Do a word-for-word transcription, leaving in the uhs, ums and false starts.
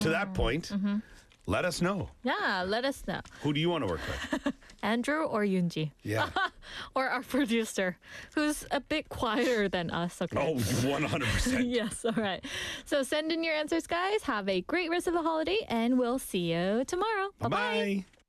To that point, Mm-hmm. let us know. Yeah, let us know. Who do you want to work with? Andrew or Yunji? Yeah. Or our producer, who's a bit quieter than us, okay? Oh, one hundred percent. Yes, all right. So send in your answers, guys. Have a great rest of the holiday, and we'll see you tomorrow. Bye-bye. Bye.